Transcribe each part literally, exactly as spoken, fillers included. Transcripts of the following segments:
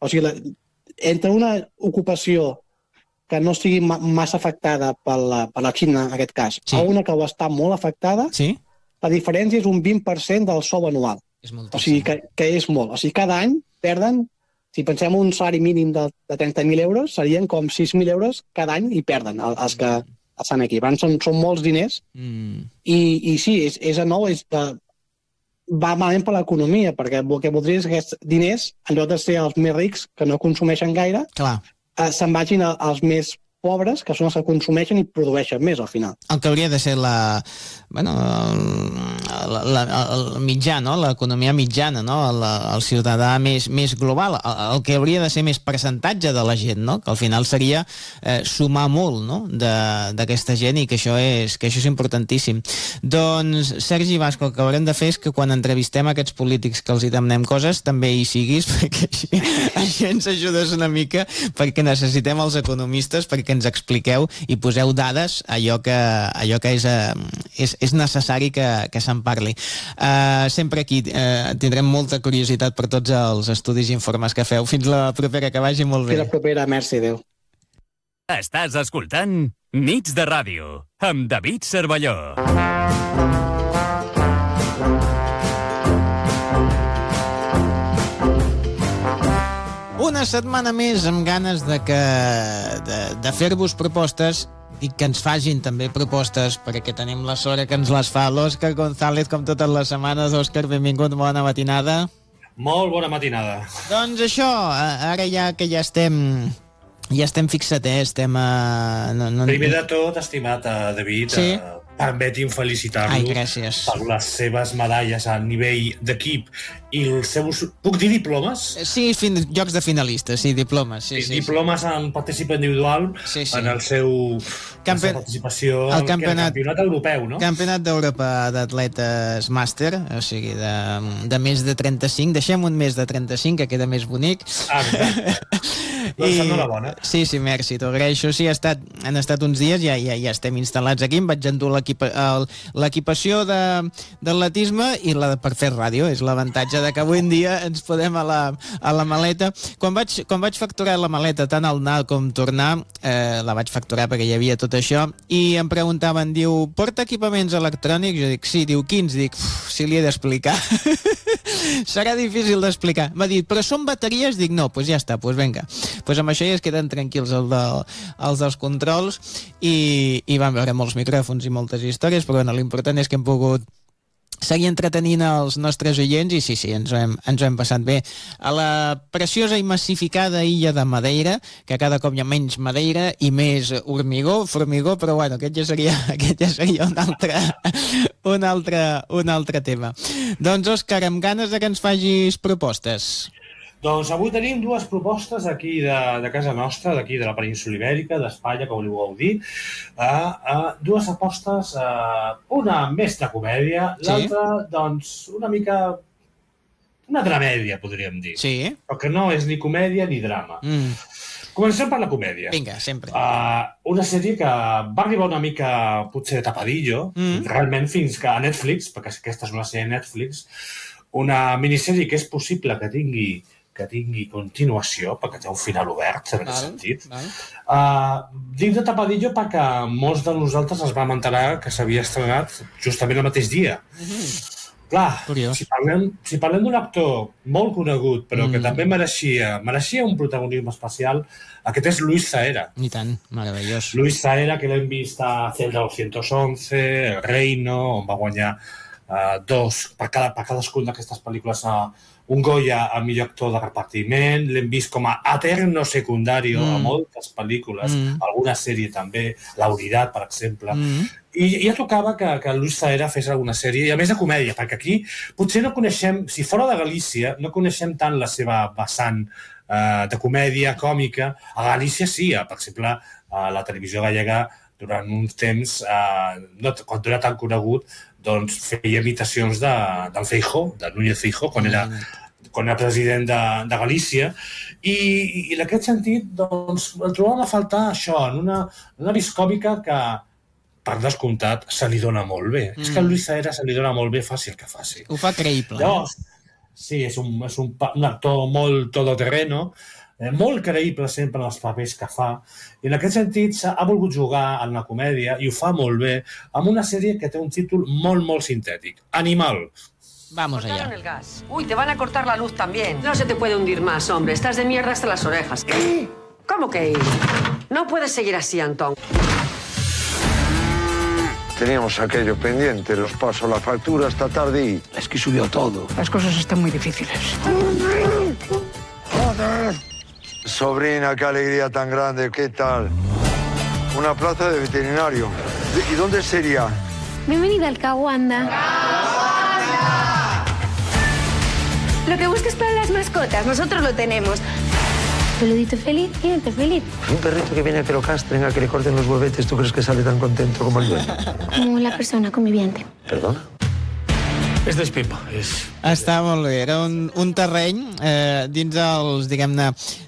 O sigui, la, entre una ocupació que no sigui ma massa afectada per la, per la Xina, en aquest cas, sí. a una que ho està molt afectada, sí. la diferència és un vint per cent del sou anual. És o sigui, que, que és molt. O sigui, cada any perden, si pensem un salari mínim de, de trenta mil euros, serien com sis mil euros cada any i perden el, els que estan aquí. Van, són, són molts diners mm. i, i sí, és, és a nou, és de, va malament per l'economia, perquè el que voldria és que aquests diners, en lloc de ser els més rics, que no consumeixen gaire, Clar. Eh, se'n vagin als més pobres, que són els que consumeixen i produeixen més al final. El que hauria de ser la, bueno, el, la, el mitjà, no? L'economia mitjana, no? El, el ciutadà més, més global, el, el que hauria de ser més percentatge de la gent, no? Que al final seria eh, sumar molt, no? D'aquesta gent i que això, és, que això és importantíssim. Doncs, Sergi Vasco, el que haurem de fer és que quan entrevistem aquests polítics que els hi demanem coses, també hi siguis, perquè així, així ens ajudes una mica, perquè necessitem els economistes, perquè ens expliqueu i poseu dades allò que, allò que és, és, és necessari que, que se'n parli. Uh, sempre aquí uh, tindrem molta curiositat per tots els estudis i informes que feu. Fins la propera, que vagi molt bé. Fins la propera, merci, adéu. Estàs escoltant Nits de Ràdio amb David Cervelló. Una setmana més amb ganes de, que, de, de fer-vos propostes i que ens facin també propostes, perquè tenim la sort que ens les fa l'Òscar González com totes les setmanes. Òscar, benvingut, bona matinada. Molt bona matinada. Doncs això, ara ja que ja estem ja estem fixats, estem a... No, no... Primer de tot, estimat David, sí? uh, permeti'm felicitar-lo per les seves medalles a nivell d'equip i els seus... Puc dir diplomes? Sí, fin... jocs de finalistes, sí, diplomes. Sí, sí, diplomes sí. En participa individual, sí, sí. En el seu Campi... participació al campionat... campionat europeu, no? Campionat d'Europa d'atletes màster, o sigui, de, de més de trenta-cinc. Deixem un més de trenta-cinc, que queda més bonic. Ah, doncs enhorabona. Sí, sí, merci, t'ho agraeixo. Sí, ha estat, han estat uns dies, ja, ja, ja estem instal·lats aquí, em vaig endur l'equipació d'atletisme i la de per fer ràdio, és l'avantatge de que avui en dia ens podem a la, a la maleta. Quan vaig, quan vaig facturar la maleta, tant al anar com tornar, eh, la vaig facturar perquè hi havia tot això, i em preguntaven, diu, porta equipaments electrònics? Jo dic, sí, diu, quins? Dic, si li he d'explicar. Serà difícil d'explicar. M'ha dit, però són bateries? Dic, no, doncs pues ja està, doncs pues vinga. Doncs pues amb això ja es queden tranquils els, de, els dels controls i, i vam veure molts micròfons i moltes històries, però bueno, l'important és que hem pogut seguir entretenint els nostres oients i sí, sí, ens ho, hem, ens ho hem passat bé. A la preciosa i massificada illa de Madeira, que cada cop hi ha menys madeira i més hormigó, formigó, però bueno, aquest ja seria, aquest ja seria un altre, un altre, un altre tema. Doncs, Òscar, amb ganes de que ens facis propostes. Doncs avui tenim dues propostes aquí de, de casa nostra, d'aquí de la península Ibèrica, d'Espanya, com li vulgueu dir. Uh, uh, dues apostes, uh, una més de comèdia, sí. L'altra, doncs, una mica... una dramèdia, podríem dir. Sí. Però que no és ni comèdia ni drama. Mm. Comencem per la comèdia. Vinga, sempre. Uh, una sèrie que va arribar una mica, potser, de tapadillo, mm. realment fins que a Netflix, perquè aquesta és una sèrie de Netflix, una minissèrie que és possible que tingui que tingui continuació, perquè té un final obert, en aquest sentit. Uh, dic de tapadillo perquè molts de nosaltres ens vam enterar que s'havia estrenat justament el mateix dia. Mm-hmm. Clar, si parlem, si parlem d'un actor molt conegut, però mm. que també mereixia, mereixia un protagonisme especial, aquest és Luis Zahera. I tant, meravellós. Luis Zahera, que l'hem vist a Celda dos once, El Reino, on va guanyar uh, dos, per, cada, per cadascun d'aquestes pel·lícules a uh, un Goya a millor actor de repartiment, l'hem vist com a eterno secundario mm. a moltes pel·lícules, mm. alguna sèrie també, L'Auridat, per exemple, mm. i ja tocava que, que Luis Zahera fes alguna sèrie, i a més de comèdia, perquè aquí potser no coneixem, si fora de Galícia, no coneixem tant la seva vessant uh, de comèdia, còmica. A Galícia sí, per exemple, a la televisió gallega, durant uns temps, uh, no, quan era tan conegut, doncs feia imitacions de, del Feijóo, de Núñez Feijóo, quan era, quan era president de, de Galícia, i, i en aquest sentit doncs, el trobàvem a faltar això, en una, una vis còmica que, per descomptat, se li dona molt bé. Mm. És que a Luis Zahera se li dona molt bé, faci el que faci. Ho fa creïble. Llavors, Sí, és un, és un, un actor molt todoterreno, eh, molt creïble sempre en els papers que fa, i en aquest sentit ha volgut jugar en la comèdia, i ho fa molt bé, amb una sèrie que té un títol molt, molt sintètic, Animal. Vamos allá. El gas. Uy, te van a cortar la luz también. No se te puede hundir más, hombre. Estás de mierda hasta las orejas. ¿Qué? ¿Cómo que ir? No puedes seguir así, Antón. Teníamos aquello pendiente, los paso la factura esta tarde y... Es que subió todo. Las cosas están muy difíciles. ¡Joder! Sobrina, qué alegría tan grande, ¿qué tal? Una plaza de veterinario. ¿Y dónde sería? Bienvenida al Caguanda. Lo que busques para las mascotas, nosotros lo tenemos. Peludito feliz, cliente feliz. Un perrito que viene a que lo castren, a que le corten los huevetes, ¿tú crees que sale tan contento como el dueño? Como la persona conviviente. ¿Perdona? És d'Espipa, és... Està molt bé, era un, un terreny eh, dins els, diguem-ne,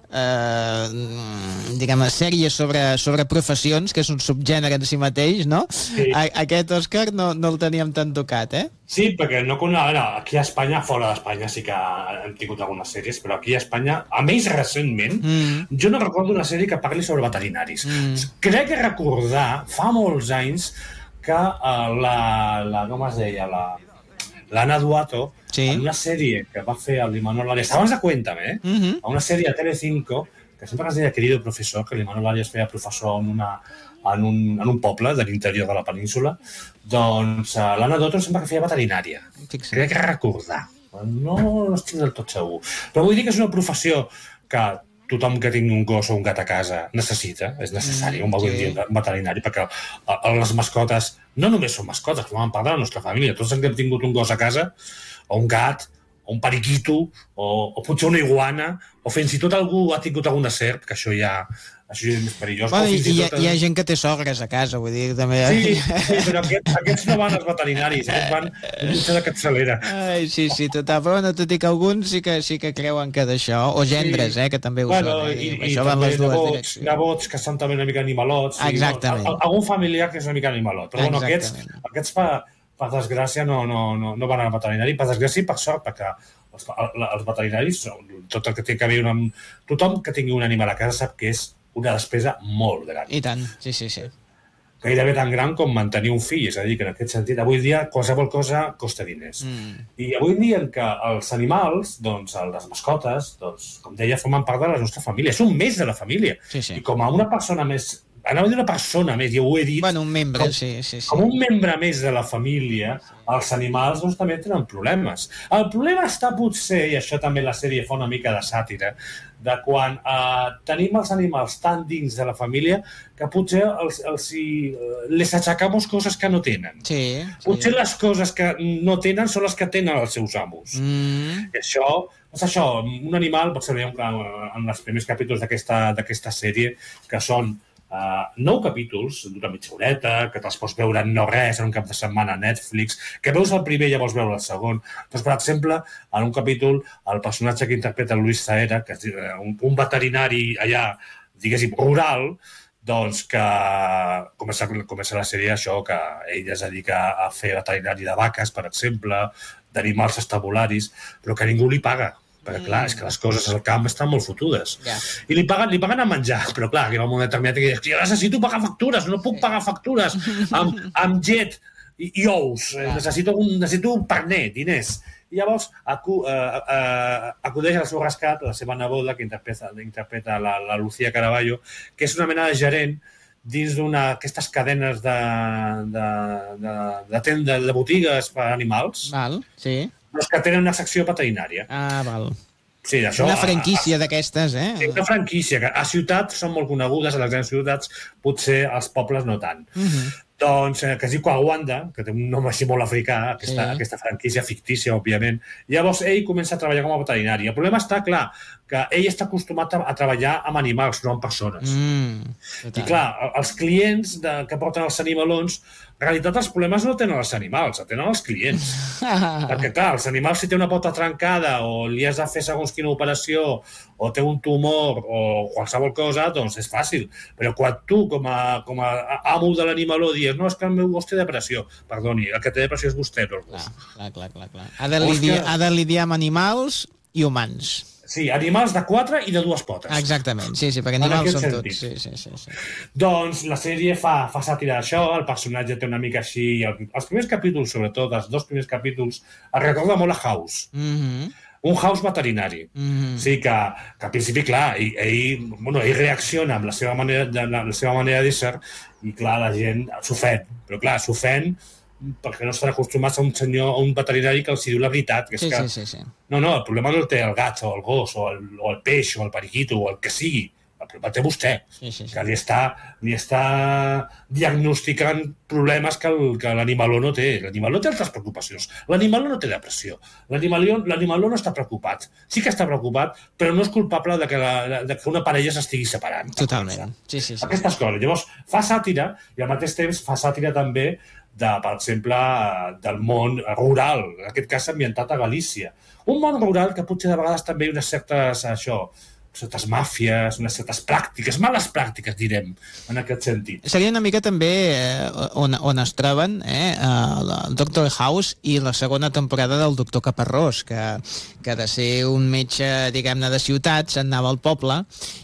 eh, diguem-ne, sèries sobre, sobre professions, que és un subgènere en si mateix, no? Sí. A, aquest Òscar no, no el teníem tan tocat, eh? Sí, perquè no, no, aquí a Espanya, fora d'Espanya sí que hem tingut algunes sèries, però aquí a Espanya, a més recentment, mm. jo no recordo una sèrie que parli sobre veterinaris. Mm. Crec que recordar, fa molts anys, que uh, la, la, com es deia, la... l'Anna Duato, sí. En una sèrie que va fer el Imanol Arias, abans de Cuéntame, eh? Uh-huh. A una sèrie a Telecinco, que sempre es deia Querido Professor, que l'Imanol Arias feia professor en, una, en, un, en un poble de l'interior de la península, doncs uh, l'Anna Duato sempre que feia veterinària. Fixa't. Crec que recordar. No, no estic del tot segur. Però vull dir que és una professió que tothom que tingui un gos o un gat a casa necessita, és necessari, un sí. veterinari, perquè les mascotes no només són mascotes, formen part de la nostra família. Tots hem tingut un gos a casa, o un gat, o un periquito, o, o potser una iguana, o fins i tot algú ha tingut alguna serp, que això ja, això ja és més perillós. Bueno, i, i, hi, tot... hi ha gent que té sogres a casa, vull dir, també... Sí, sí, però aquests, aquests no van als veterinaris, aquests van a mitja de capçalera. Ai, sí, sí, total, però bueno, tot i que alguns sí que, sí que creuen que d'això, o gendres, sí. eh, que també ho bueno, són, eh, i, i, i això van les dues nebots, direccions. Nebots que són també una mica animalots. Exactament. Sí, algun familiar que és una mica animalot, però bueno, aquests, aquests per, per desgràcia no, no, no, no van al veterinari, per desgràcia i per sort, perquè els, els veterinaris, tot el que té que veure amb... Tothom que tingui un animal a casa sap que és una despesa molt gran. I tant, sí, sí, sí. Gairebé tan gran com mantenir un fill, és a dir, que en aquest sentit, avui dia qualsevol cosa costa diners. Mm. I avui dia en què els animals, doncs, les mascotes, doncs, com deia, formen part de la nostra família, és un més de la família. Sí, sí. I com a una persona més, anava a dir una persona més, ja ho he dit... Bueno, un membre, com, sí, sí, sí. Com un membre més de la família, els animals doncs, també tenen problemes. El problema està potser, i això també la sèrie fa una mica de sàtira, de quan eh, tenim els animals tan dins de la família que potser els, els, els, les aixecamos coses que no tenen. Sí, sí. Potser les coses que no tenen són les que tenen els seus amos. Mm. I això, és això, un animal, pot ser en els primers capítols d'aquesta sèrie, que són Uh, nou capítols d'una mitja horeta, que te'ls pots veure en no res, en un cap de setmana a Netflix, que veus el primer i ja vols veure el segon. Doncs, per exemple, en un capítol, el personatge que interpreta Luis Zahera, que és un, un veterinari allà, diguéssim, rural, doncs que comença, comença la sèrie això, que ell es dedica a fer veterinari de vaques, per exemple, d'animals estabularis, però que ningú li paga. Perquè, clar, és que les coses al camp estan molt fotudes. Yeah. I li paguen, li paguen a menjar, però, clar, arriba un moment determinat que dius, jo necessito pagar factures, no puc pagar factures amb, amb llet i, i ous, yeah. necessito, un, necessito un parner, diners. I llavors acu, uh, uh, acudeix al seu rescat la seva neboda, que interpreta, interpreta la, la Lucía Caraballo, que és una mena de gerent dins d'una d'aquestes cadenes de, de, de, de, tenda, de botigues per a animals. Val, sí. Els que tenen una secció veterinària. Ah, val. Sí, això, una franquícia d'aquestes, eh? Sí, una franquícia, que a ciutats són molt conegudes, a les grans ciutats, potser als pobles no tant. Uh-huh. Doncs, eh, que es diu Coaguanda, que té un nom així molt africà, aquesta, sí. aquesta franquícia fictícia, òbviament. Llavors, ell comença a treballar com a veterinari. El problema està, clar, que ell està acostumat a, a treballar amb animals, no amb persones. Mm, I clar, els clients de, que porten els animalons, en realitat els problemes no tenen els animals, els tenen els clients. Perquè clar, els animals si té una pota trencada o li has de fer segons quina operació o té un tumor o qualsevol cosa, doncs és fàcil. Però quan tu, com a, com a amo de l'animaló, dius, no, és que el meu gos té depressió. Perdoni, el que té depressió és vostè, no el gos. Clar, clar, clar, clar. Ha de lidiar, ha de lidiar amb animals i humans. Sí, animals de quatre i de dues potes. Exactament, sí, sí, perquè animals són sentit. Tots. Sí, sí, sí, sí. Doncs la sèrie fa, fa sàtira d'això, el personatge té una mica així... El, els primers capítols, sobretot, els dos primers capítols, es recorda molt a House. Mm-hmm. Un House veterinari. Mm-hmm. O sigui que, que al principi, clar, ell, ell, bueno, ell reacciona amb la seva manera, de, la, la seva manera d'ésser i, clar, la gent s'ofèn. Però, clar, s'ofèn perquè no estan acostumats a un senyor, a un veterinari que els diu la veritat. Que és sí, que, sí, sí, sí. No, no, el problema no el té el gat o el gos o el, o el peix o el periquito o el que sigui. El problema el té vostè, sí, sí, sí. que li està, li està diagnosticant problemes que l'animaló no té. L'animaló té altres preocupacions. L'animaló no té depressió. L'animaló no està preocupat. Sí que està preocupat, però no és culpable de que, la, de que una parella s'estigui separant. Totalment. Sí, sí, sí. Aquestes coses. Llavors, fa sàtira i al mateix temps fa sàtira també de, per exemple, del món rural, en aquest cas ambientat a Galícia. Un món rural que potser de vegades també hi ha unes certes, això, certes màfies, unes certes pràctiques, males pràctiques, direm, en aquest sentit. Seria una mica també eh, on, on es troben eh, el Doctor House i la segona temporada del Doctor Caparrós, que, que de ser un metge, diguem-ne, de ciutat, se'n anava al poble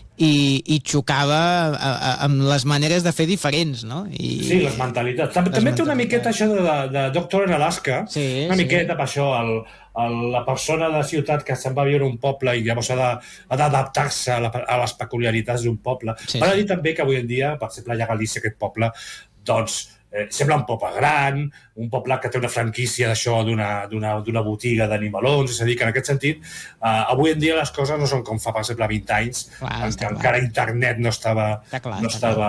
i, i xocava a, a, amb les maneres de fer diferents, no? I, sí, les mentalitats. També, les també té una miqueta això de, de, de Doctor en Alaska, sí, una sí. miqueta per això, el, el, la persona de ciutat que se'n va viure a un poble i llavors ha d'adaptar-se a, la, a les peculiaritats d'un poble. Sí, Val a dir sí. també que avui en dia, per exemple, allà a Galícia, aquest poble, doncs, eh, sembla un poble gran, un poble que té una franquícia d'això d'una botiga d'animalons, és a dir, que en aquest sentit, eh, avui en dia les coses no són com fa, per exemple, vint anys, clar, en què encara internet no estava... Clar, no estava...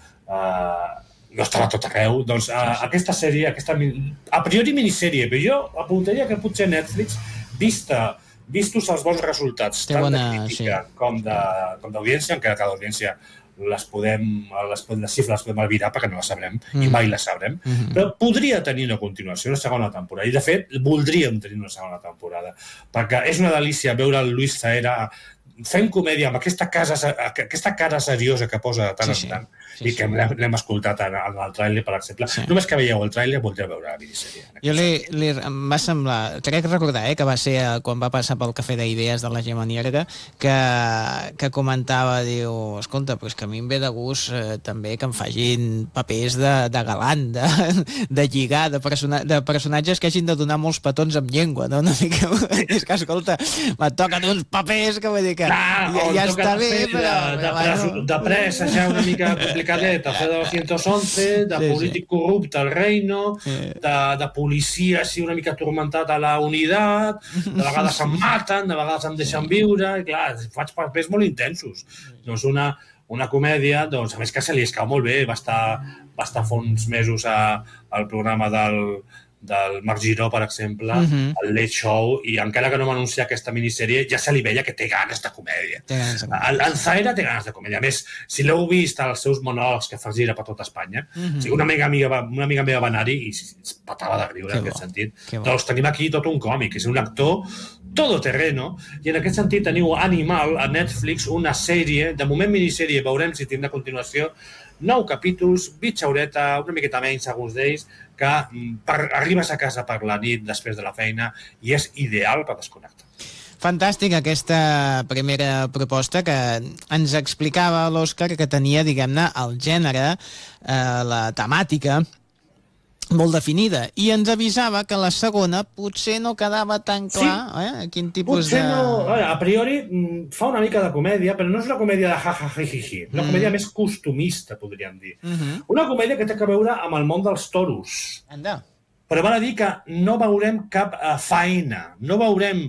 Eh, no estava a tot arreu. Doncs eh, sí, sí. aquesta sèrie, aquesta, a priori minissèrie, però jo apuntaria que potser Netflix, vista, vistos els bons resultats, Té tant bona, de crítica sí. com d'audiència, encara que l'audiència les podem, les, les xifres les podem albirar perquè no les sabrem, mm. i mai les sabrem, mm -hmm. però podria tenir una continuació, una segona temporada, i de fet voldríem tenir una segona temporada, perquè és una delícia veure el Luis Zahera fent comèdia amb aquesta, casa, aquesta cara seriosa que posa de tant sí, en tant, sí, sí, i que sí. l'hem escoltat en, en el tràiler, per exemple. Sí. Només que veieu el tràiler voldreu veure la minissèrie. Jo li, li, em va semblar, crec recordar, eh, que va ser quan va passar pel Cafè d'Idees de la Gemma Nierga, que, que comentava, diu, escolta, però és que a mi em ve de gust eh, també que em facin papers de, de galant, de, de lligar, de, persona, de personatges que hagin de donar molts petons amb llengua, no? Una mica, és que, escolta, me toquen uns papers que vull dir que Clar, ja, ja està bé, de, però... De, de, de pressa, ja una mica complicadet, el C dos once, de sí, polític sí. corrupte al Reino, sí. de, de policia així una mica atormentat a la unitat, de vegades em maten, de vegades em deixen sí. viure, i clar, faig papers molt intensos. Doncs una, una comèdia, doncs, a més que se li escau molt bé, va estar, va estar fa uns mesos a, al programa del... del Marc Giró, per exemple, uh-huh. el Late Show, i encara que no m'anuncia aquesta minissèrie, ja se li veia que té ganes de comèdia. El, el Zahera té ganes de comèdia. A més, si l'heu vist als seus monòlegs que fa gira per tota Espanya, uh-huh. o sigui, una, amiga, amiga, una amiga meva va anar-hi i es patava de riure, que en bo. Aquest sentit. Que doncs bo. Tenim aquí tot un còmic, és un actor todoterreno, i en aquest sentit teniu Animal a Netflix, una sèrie, de moment minissèrie, veurem si tindrà continuació, nou capítols, mitja horeta, una miqueta menys, alguns d'ells, que per, arribes a casa per la nit després de la feina i és ideal per desconnectar. Fantàstic aquesta primera proposta que ens explicava l'Òscar, que tenia, diguem-ne, el gènere, eh, la temàtica molt definida, i ens avisava que la segona potser no quedava tan clar, sí. eh? Quin tipus potser de... no, a priori fa una mica de comèdia, però no és una comèdia de ja-ja-hi-hi-hi, una mm. comèdia més costumista, podríem dir. Mm -hmm. Una comèdia que té a veure amb el món dels toros. Anda. Però val a dir que no veurem cap uh, faena, no veurem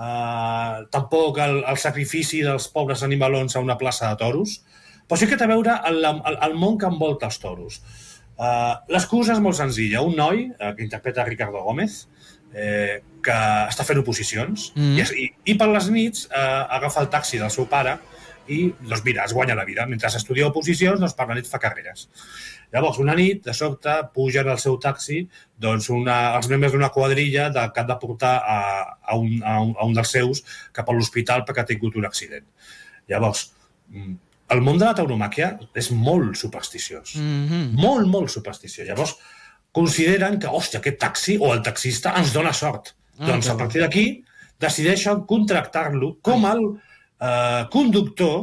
uh, tampoc el, el sacrifici dels pobres animalons a una plaça de toros, però sí que té a veure el, el, el món que envolta els toros. Uh, l'excusa és molt senzilla. Un noi, uh, que interpreta Ricardo Gómez, eh, que està fent oposicions Mm. i, i per les nits eh, agafa el taxi del seu pare i, doncs mira, es guanya la vida. Mentre estudia oposicions, doncs per la nit fa carreres. Llavors, una nit, de sobte, pugen al seu taxi doncs una, els membres d'una quadrilla de, que han de portar a, a, un, a, un, a un dels seus cap a l'hospital perquè ha tingut un accident. Llavors, el món de la tauromàquia és molt supersticiós. Mhm. Molt, molt supersticiós. Llavors, consideren que, hòstia, aquest taxi o el taxista ens dona sort. Ah, doncs que a partir d'aquí decideixen contractar-lo com el eh, conductor